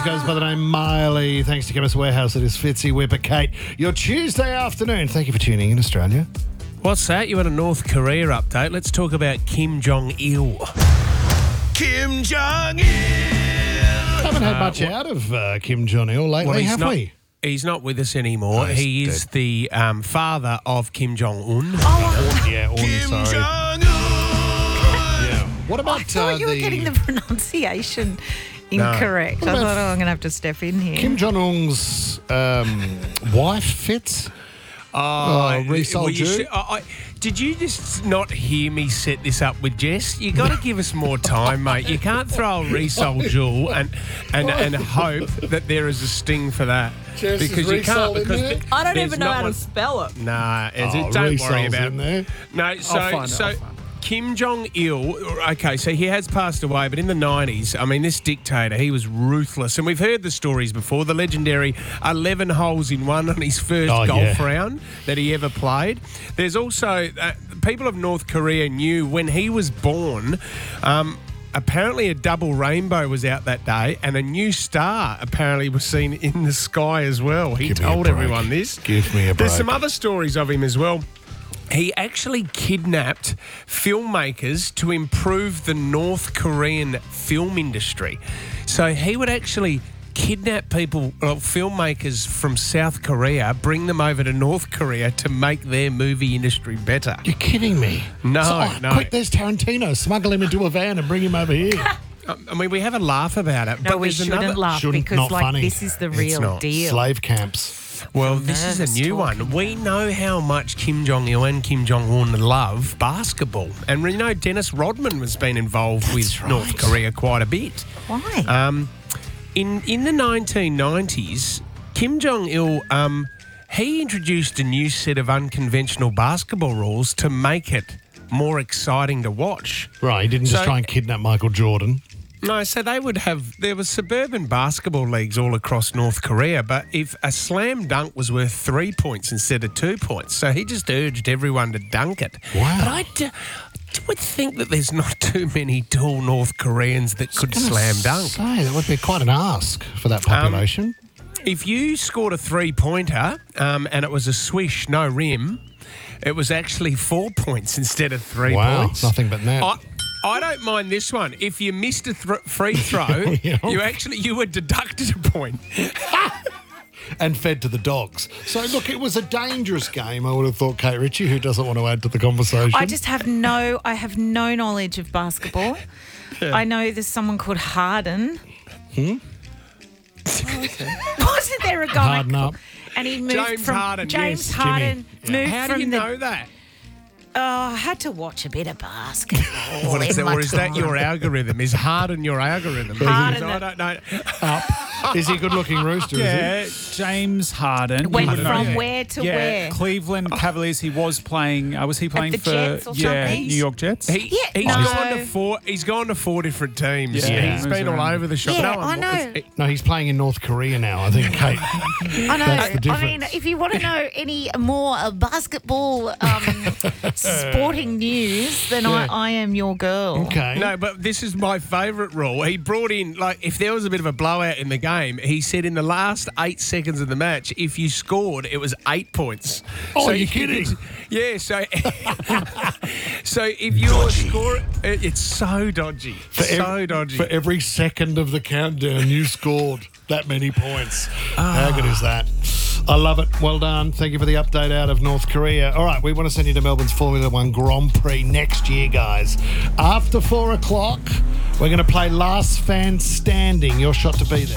goes by the name Miley. Thanks to Chemist Warehouse, it is Fitzy, Whipper, Kate. Your Tuesday afternoon. Thank you for tuning in, Australia. What's that? You had a North Korea update. Let's talk about Kim Jong-il. Kim Jong-il. Haven't had much out of Kim Jong-il lately, have we? He's not with us anymore. Oh, he is dead. the father of Kim Jong-un. Yeah, Kim sorry. Jong-un. Yeah. What about I thought you were getting the pronunciation incorrect. What I about thought, I'm going to have to step in here. Kim Jong-un's wife, Fitz? Ri Sol-ju? Did you just not hear me set this up with Jess? You got to give us more time, mate. You can't throw a Ri Sol-ju and hope that there is a sting for that. Jess, because is you can't. Ri Sol in there? I don't there's even know not how one- to spell it. Nah, don't Ri worry Sol's about in there. No, I'll find it. Kim Jong-il, okay, so he has passed away, but in the 90s, I mean, this dictator, he was ruthless. And we've heard the stories before, the legendary 11 holes in one on his first golf round that he ever played. There's also, people of North Korea knew when he was born, apparently a double rainbow was out that day and a new star apparently was seen in the sky as well. He Give me a told break. everyone this. Give me a break. There's some other stories of him as well. He actually kidnapped filmmakers to improve the North Korean film industry. So he would actually kidnap people, filmmakers from South Korea, bring them over to North Korea to make their movie industry better. You're kidding me. No. Quick, there's Tarantino. Smuggle him into a van and bring him over here. I mean, we have a laugh about it. No, but we there's shouldn't another... laugh Shouldn't, because, not funny. this is the It's real not. deal. Slave camps. Well, this is a nervous new talking. one. We know how much Kim Jong-il and Kim Jong-un love basketball. And we know Dennis Rodman has been involved with right. North Korea quite a bit. Why? In the 1990s, Kim Jong-il, he introduced a new set of unconventional basketball rules to make it more exciting to watch. Right, he didn't just So- try and kidnap Michael Jordan. No, so there were suburban basketball leagues all across North Korea, but if a slam dunk was worth 3 points instead of 2 points, so he just urged everyone to dunk it. Wow. But I would think that there's not too many tall North Koreans that could slam dunk. Say, that would be quite an ask for that population. If you scored a three-pointer and it was a swish, no rim, it was actually 4 points instead of 3 Wow, points. nothing but net. I don't mind this one. If you missed a free throw, Yeah. you were deducted a point. And fed to the dogs. So, look, it was a dangerous game, I would have thought, Kate Ritchie, who doesn't want to add to the conversation. I have no knowledge of basketball. I know there's someone called Harden. Wasn't there a guy? Harden up. And he moved James from Harden, James yes, Harden moved How from do you the. know that? Oh, I had to watch a bit of basketball. Or is in my that time. your algorithm? Is Harden your algorithm? Harden I don't know. Is he a good-looking rooster, Yeah, James Harden. Went You would from know. where to yeah, where? Cleveland Cavaliers. He was playing. Was he playing the for Jets or something? New York Jets? He's no. gone to four. He's gone to 4 different teams. Yeah. He's been all over the shop. Yeah, No I one know. wants- No, he's playing in North Korea now, I think, Kate. I know. That's the I difference. mean, if you want to know any more basketball sporting news, then I am your girl. Okay. No, but this is my favourite rule. He brought in, like, if there was a bit of a blowout in the game, he said in the last 8 seconds of the match, if you scored, it was 8 points. Oh, so you're kidding? Yeah, so so if you score, it's so dodgy. So dodgy. For every second of the countdown, you scored that many points. How good is that? I love it. Well done. Thank you for the update out of North Korea. All right, we want to send you to Melbourne's Formula One Grand Prix next year, guys. After 4 o'clock, we're going to play Last Fan Standing. Your shot to be there.